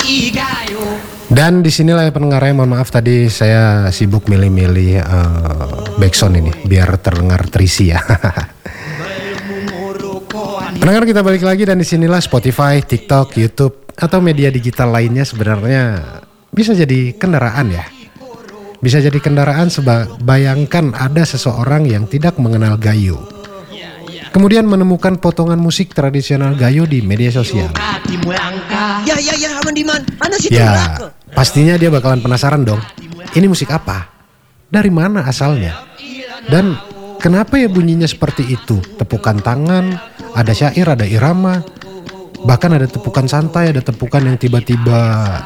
Dan disinilah ya pendengarnya, mohon maaf tadi saya sibuk milih-milih backsound ini biar terdengar terisi ya. Pendengar, kita balik lagi dan disinilah Spotify, TikTok, YouTube atau media digital lainnya sebenarnya bisa jadi kendaraan ya. Bisa jadi kendaraan bayangkan ada seseorang yang tidak mengenal gayo. Kemudian menemukan potongan musik tradisional gayo di media sosial. Ya, pastinya dia bakalan penasaran dong. Ini musik apa? Dari mana asalnya? Dan kenapa ya bunyinya seperti itu? Tepukan tangan, ada syair, ada irama, bahkan ada tepukan santai, ada tepukan yang tiba-tiba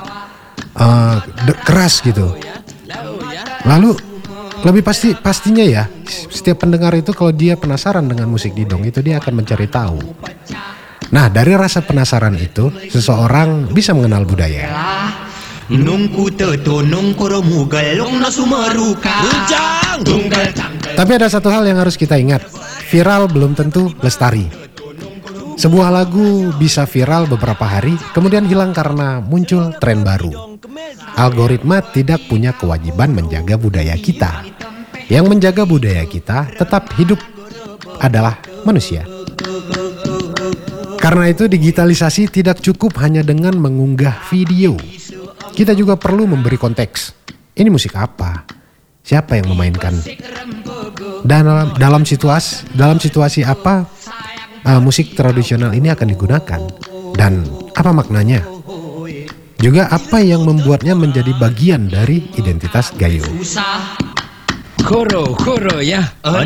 keras gitu. Lalu lebih pastinya ya, setiap pendengar itu kalau dia penasaran dengan musik didong itu dia akan mencari tahu. Nah, dari rasa penasaran itu seseorang bisa mengenal budaya. Tapi ada satu hal yang harus kita ingat, viral belum tentu lestari. Sebuah lagu bisa viral beberapa hari, kemudian hilang karena muncul tren baru. Algoritma tidak punya kewajiban menjaga budaya kita. Yang menjaga budaya kita tetap hidup adalah manusia. Karena itu digitalisasi tidak cukup hanya dengan mengunggah video. Kita juga perlu memberi konteks. Ini musik apa? Siapa yang memainkan? Dan dalam situasi apa musik tradisional ini akan digunakan? Dan apa maknanya? Juga apa yang membuatnya menjadi bagian dari identitas gayo. Koro ya.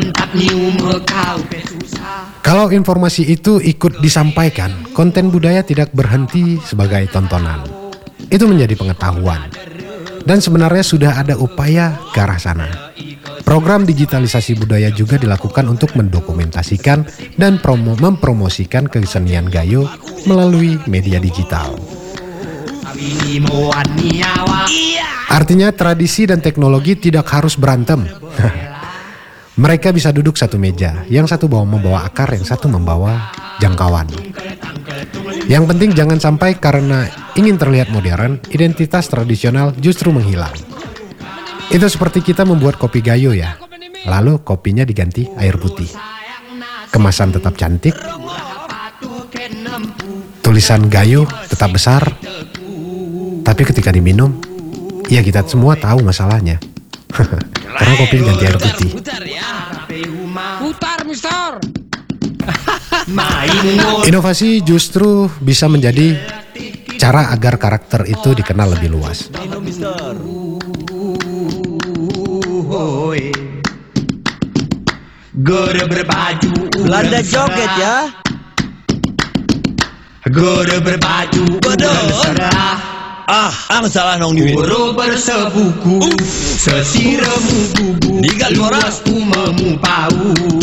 Kalau informasi itu ikut disampaikan, konten budaya tidak berhenti sebagai tontonan. Itu menjadi pengetahuan. Dan sebenarnya sudah ada upaya ke arah sana. Program digitalisasi budaya juga dilakukan untuk mendokumentasikan dan mempromosikan kesenian gayo melalui media digital. Artinya tradisi dan teknologi tidak harus berantem. Mereka bisa duduk satu meja, yang satu membawa akar, yang satu membawa jangkauan. Yang penting jangan sampai karena ingin terlihat modern, identitas tradisional justru menghilang. Itu seperti kita membuat kopi gayo ya, lalu kopinya diganti air putih. Kemasan tetap cantik, tulisan gayo tetap besar, tapi ketika diminum, ya kita semua tahu masalahnya. Karena kopi diganti air putih. Putar, mister. Inovasi justru bisa menjadi cara agar karakter itu dikenal lebih luas. Belanda joget ya. Guru berbaju berserah. Ang salah nong di Guru bersebuku sesiremu bubu luas umemu pau.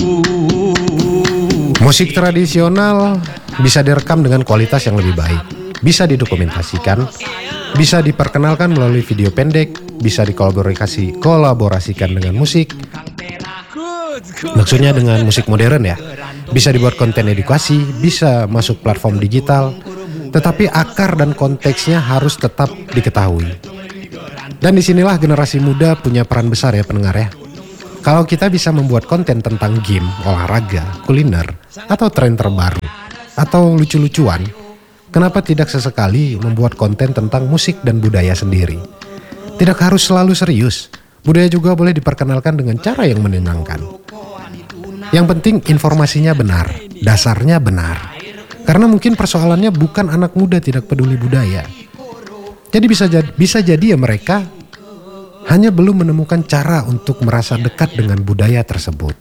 Musik tradisional bisa direkam dengan kualitas yang lebih baik, bisa didokumentasikan, bisa diperkenalkan melalui video pendek, bisa dikolaborasikan dengan musik. Maksudnya dengan musik modern ya. Bisa dibuat konten edukasi, bisa masuk platform digital, tetapi akar dan konteksnya harus tetap diketahui. Dan disinilah generasi muda punya peran besar ya pendengar ya. Kalau kita bisa membuat konten tentang game, olahraga, kuliner, atau tren terbaru, atau lucu-lucuan, kenapa tidak sesekali membuat konten tentang musik dan budaya sendiri? Tidak harus selalu serius, budaya juga boleh diperkenalkan dengan cara yang menyenangkan. Yang penting informasinya benar, dasarnya benar. Karena mungkin persoalannya bukan anak muda tidak peduli budaya. Jadi bisa jadi ya mereka hanya belum menemukan cara untuk merasa dekat dengan budaya tersebut.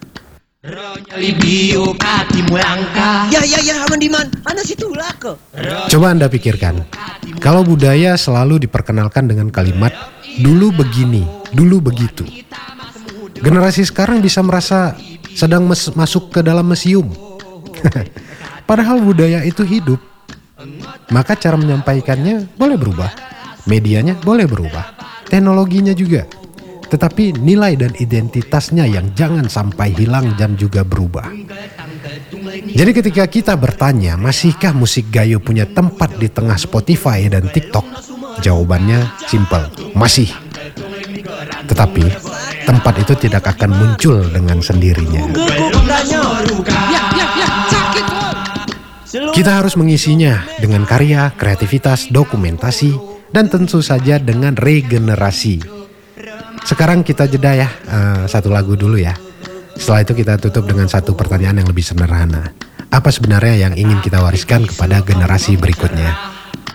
Ya, aman diman. Ana situ lah ke. Coba Anda pikirkan, kalau budaya selalu diperkenalkan dengan kalimat dulu begini, dulu begitu. Generasi sekarang bisa merasa sedang masuk ke dalam museum. Padahal budaya itu hidup. Maka cara menyampaikannya boleh berubah, medianya boleh berubah, teknologinya juga. Tetapi nilai dan identitasnya yang jangan sampai hilang dan juga berubah. Jadi ketika kita bertanya, masihkah musik gayo punya tempat di tengah Spotify dan TikTok? Jawabannya simpel, masih. Tetapi tempat itu tidak akan muncul dengan sendirinya. Kita harus mengisinya dengan karya, kreativitas, dokumentasi, dan tentu saja dengan regenerasi. Sekarang kita jeda ya, satu lagu dulu ya. Setelah itu kita tutup dengan satu pertanyaan yang lebih sederhana. Apa sebenarnya yang ingin kita wariskan kepada generasi berikutnya?